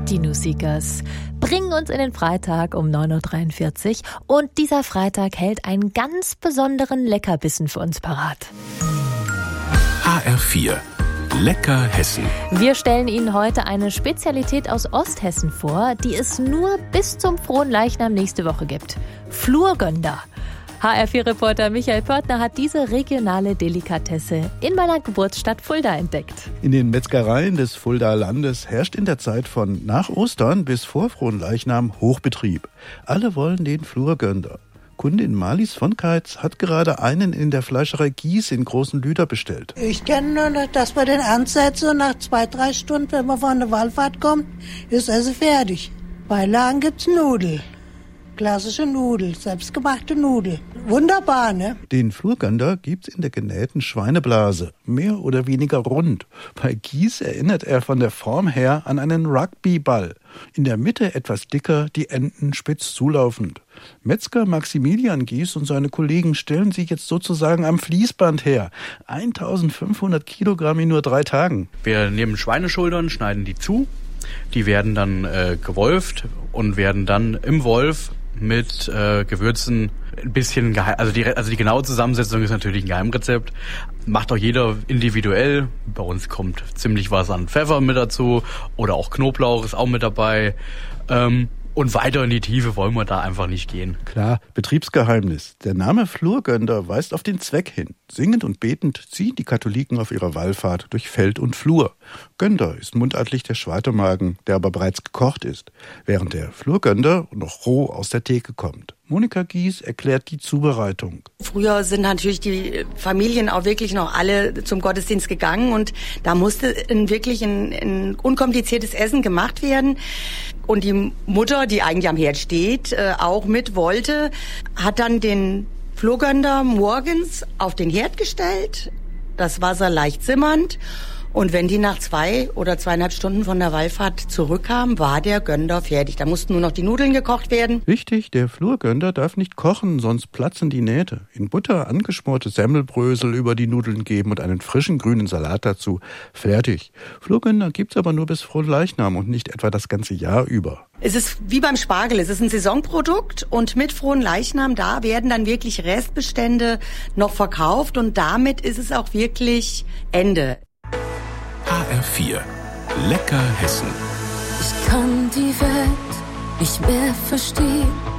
Die Nusikers bringen uns in den Freitag um 9.43 Uhr und dieser Freitag hält einen ganz besonderen Leckerbissen für uns parat. HR4 Lecker Hessen. Wir stellen Ihnen heute eine Spezialität aus Osthessen vor, die es nur bis zum Fronleichnam nächste Woche gibt. Flurgönder. HR4-Reporter Michael Pörtner hat diese regionale Delikatesse in meiner Geburtsstadt Fulda entdeckt. In den Metzgereien des Fuldaer Landes herrscht in der Zeit von nach Ostern bis vor Fronleichnam Hochbetrieb. Alle wollen den Flurgönder. Kundin Marlies von Keitz hat gerade einen in der Fleischerei Gies in Großen Lüder bestellt. Ich kenne nur, dass wir den ansetzen, nach 2-3 Stunden, wenn man von der Wallfahrt kommt, ist also fertig. Beilagen gibt's Nudeln. Klassische Nudel, selbstgemachte Nudel. Wunderbar, ne? Den Flurgönder gibt's in der genähten Schweineblase, mehr oder weniger rund. Bei Gies erinnert er von der Form her an einen Rugbyball. In der Mitte etwas dicker, die Enden spitz zulaufend. Metzger Maximilian Gies und seine Kollegen stellen sich jetzt sozusagen am Fließband her. 1500 Kilogramm in nur 3 Tagen. Wir nehmen Schweineschultern, schneiden die zu. Die werden dann gewolft und werden dann im Wolf mit Gewürzen ein bisschen also die genaue Zusammensetzung ist natürlich ein Geheimrezept. Macht auch jeder individuell. Bei uns kommt ziemlich was an Pfeffer mit dazu oder auch Knoblauch ist auch mit dabei. Und weiter in die Tiefe wollen wir da einfach nicht gehen. Klar, Betriebsgeheimnis. Der Name Flurgönder weist auf den Zweck hin. Singend und betend ziehen die Katholiken auf ihrer Wallfahrt durch Feld und Flur. Gönder ist mundartlich der Schweitemagen, der aber bereits gekocht ist, während der Flurgönder noch roh aus der Theke kommt. Monika Gies erklärt die Zubereitung. Früher sind natürlich die Familien auch wirklich noch alle zum Gottesdienst gegangen und da musste wirklich ein unkompliziertes Essen gemacht werden. Und die Mutter, die eigentlich am Herd steht, auch mit wollte, hat dann den Flurgönder morgens auf den Herd gestellt, das Wasser leicht simmernd. Und wenn die nach 2 oder 2,5 Stunden von der Wallfahrt zurückkamen, war der Gönder fertig. Da mussten nur noch die Nudeln gekocht werden. Richtig, der Flurgönder darf nicht kochen, sonst platzen die Nähte. In Butter angeschmorte Semmelbrösel über die Nudeln geben und einen frischen grünen Salat dazu. Fertig. Flurgönder gibt's aber nur bis Fronleichnam und nicht etwa das ganze Jahr über. Es ist wie beim Spargel, es ist ein Saisonprodukt und mit Fronleichnam, da werden dann wirklich Restbestände noch verkauft und damit ist es auch wirklich Ende. HR4 Lecker Hessen. Ich kann die Welt nicht mehr verstehen.